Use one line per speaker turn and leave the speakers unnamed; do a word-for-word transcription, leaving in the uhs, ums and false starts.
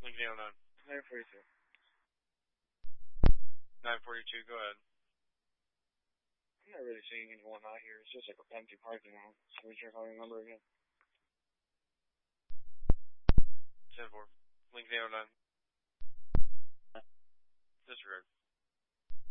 Lincoln eight oh nine.
nine forty-two.
nine forty-two, go ahead.
I'm not really seeing anyone out here. It's just like an empty parking lot. So we check out your number again.
ten four. Lincoln eight oh nine. Disregard.